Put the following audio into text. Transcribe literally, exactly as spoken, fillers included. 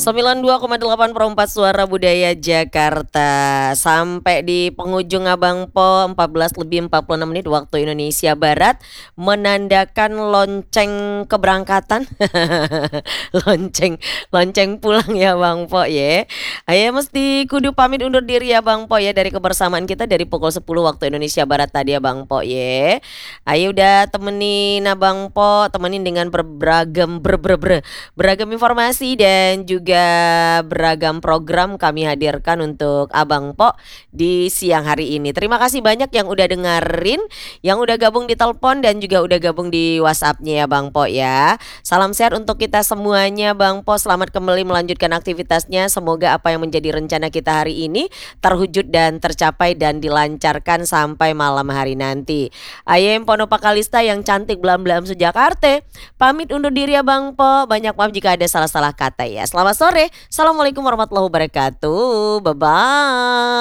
sembilan dua koma delapan perempat Suara Budaya Jakarta. Sampai di penghujung Abang Po, empat belas lebih empat puluh enam menit waktu Indonesia Barat, menandakan lonceng keberangkatan. Lonceng lonceng pulang ya Bang Po ya. Ayo mesti kudu pamit undur diri ya Bang Po ya, dari kebersamaan kita dari pukul sepuluh waktu Indonesia Barat tadi ya Bang Po ya. Ayo udah temenin Abang Po, temenin dengan berberagam ber, ber, ber, beragam informasi dan juga beragam program kami hadirkan untuk Abang Po di siang hari ini. Terima kasih banyak yang udah dengerin, yang udah gabung di telepon dan juga udah gabung di WhatsApp-nya ya Bang Po ya. Salam sehat untuk kita semuanya Bang Po. Selamat kembali melanjutkan aktivitasnya. Semoga apa yang menjadi rencana kita hari ini terwujud dan tercapai dan dilancarkan sampai malam hari nanti. Ayem Pono Pakalista yang cantik belam-belam Jakarta. Pamit undur diri ya Bang Po. Banyak maaf jika ada salah-salah kata ya. Selamat sore. Assalamualaikum warahmatullahi wabarakatuh. Bye bye.